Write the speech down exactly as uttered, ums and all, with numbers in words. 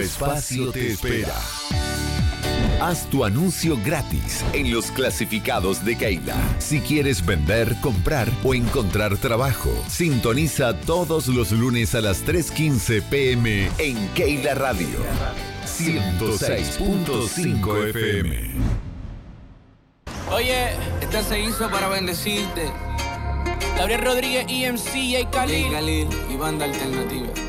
espacio te espera. Haz tu anuncio gratis en los clasificados de Keila. Si quieres vender, comprar o encontrar trabajo, sintoniza todos los lunes a las tres quince pm en Keila Radio ciento seis punto cinco F M. Oye, esta se hizo para bendecirte. Gabriel Rodríguez, E M C, J. Khalil. J. Khalil y Banda Alternativa.